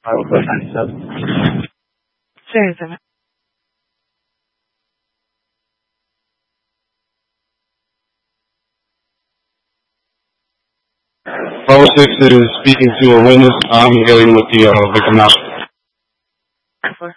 I will put 97. 77. 06 is speaking to a witness. I'm hearing with the victim now.